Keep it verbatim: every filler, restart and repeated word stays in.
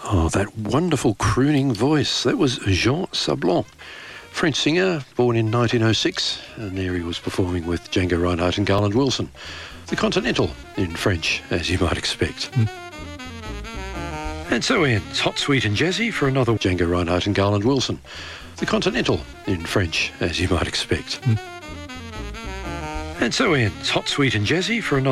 Oh, that wonderful crooning voice. That was Jean Sablon, French singer, born in nineteen oh six, and there he was performing with Django Reinhardt and Garland Wilson. The Continental in French, as you might expect. Mm. And so ends Hot, Sweet and Jazzy for another Django Reinhardt and Garland Wilson. The Continental in French, as you might expect. Mm. And so ends Hot, Sweet and Jazzy for another